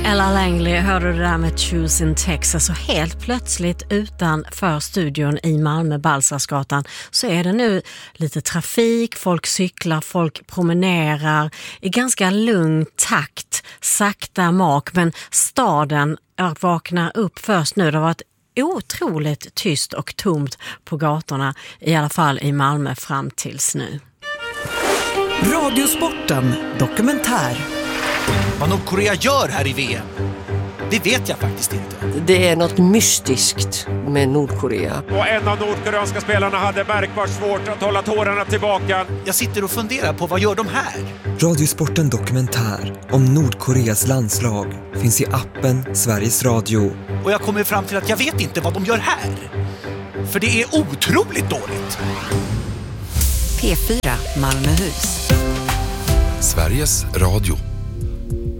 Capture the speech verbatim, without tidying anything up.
Ella Langley hörde det där med Choose in Texas, och helt plötsligt utanför studion i Malmö, Balsarsgatan, så är det nu lite trafik, folk cyklar, folk promenerar i ganska lugn takt, sakta mak, men staden vaknar upp först nu. Det har varit otroligt tyst och tomt på gatorna, i alla fall i Malmö fram tills nu. Radiosporten dokumentär. Vad Nordkorea gör här i V M, det vet jag faktiskt inte. Det är något mystiskt med Nordkorea. Och en av nordkoreanska spelarna hade märkbart svårt att hålla tårarna tillbaka. Jag sitter och funderar på, vad gör de här? Radiosporten dokumentär om Nordkoreas landslag finns i appen Sveriges Radio. Och jag kommer fram till att jag vet inte vad de gör här. För det är otroligt dåligt. P fyra Malmöhus. Sveriges Radio.